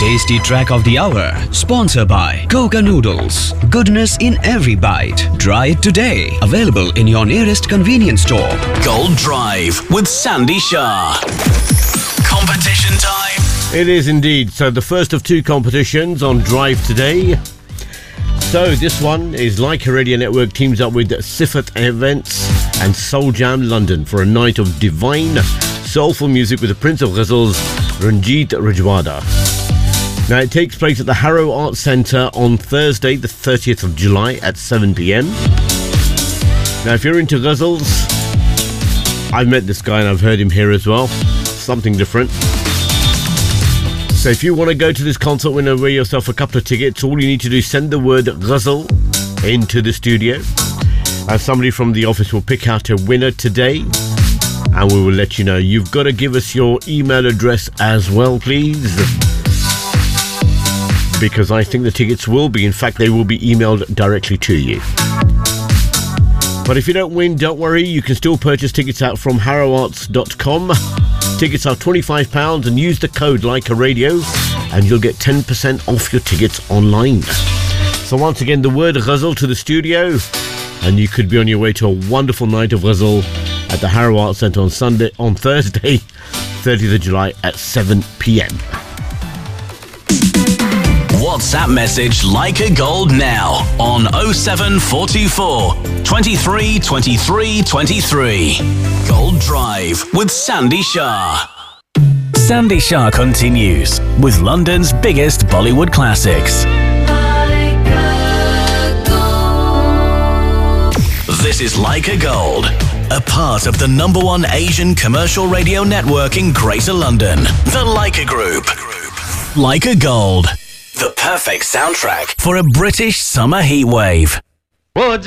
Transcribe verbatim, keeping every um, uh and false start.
Tasty track of the hour, sponsored by Coca Noodles. Goodness in every bite. Try it today. Available in your nearest convenience store. Gold Drive with Sandy Shah. Competition time. It is indeed. So the first of two competitions on Drive today. So this one is Leica Radio Network teams up with Sifat Events and Soul Jam London for a night of divine soulful music with the Prince of Ghazals, Ranjit Rajwada. Now it takes place at the Harrow Arts Centre on Thursday the thirtieth of July at seven p.m. Now if you're into Ghazals, I've met this guy and I've heard him here as well. Something different. So if you want to go to this concert, win away yourself a couple of tickets, all you need to do is send the word Ghazal into the studio, and somebody from the office will pick out a winner today, and we will let you know. You've got to give us your email address as well, please, because I think the tickets will be, in fact, they will be emailed directly to you. But if you don't win, don't worry, you can still purchase tickets out from harrow arts dot com. Tickets are twenty-five pounds, and use the code Leica Radio and you'll get ten percent off your tickets online. So once again, the word Ghazal to the studio, and you could be on your way to a wonderful night of Ghazal at the Harrow Arts Centre on Sunday, on Thursday, thirtieth of July at seven p.m. WhatsApp message Leica Gold now on oh seven four two four, twenty-three, twenty-three, twenty-three. Gold Drive with Sandy Shah. Sandy Shah continues with London's biggest Bollywood classics. This is Leica Gold, a part of the number one Asian commercial radio network in Greater London, the Leica Group. Leica Gold, the perfect soundtrack for a British summer heatwave.